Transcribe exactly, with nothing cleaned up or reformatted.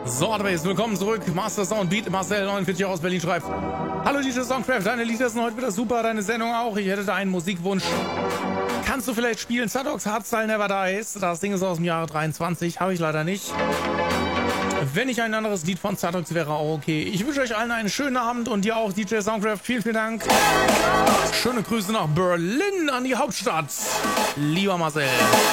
So, Adbase, willkommen zurück. Master Soundbeat, Marcel neunundvierzig aus Berlin schreibt: Hallo D J Songcraft, deine Lieder sind heute wieder super, deine Sendung auch. Ich hätte da einen Musikwunsch. Kannst du vielleicht spielen Zadoks Hardstyle Never Dies? Das Ding ist aus dem Jahre dreiundzwanzig, habe ich leider nicht. Wenn ich ein anderes Lied von Zadoks wäre, auch okay. Ich wünsche euch allen einen schönen Abend und dir auch, D J Songcraft. Vielen, vielen Dank. Schöne Grüße nach Berlin an die Hauptstadt. Lieber Marcel.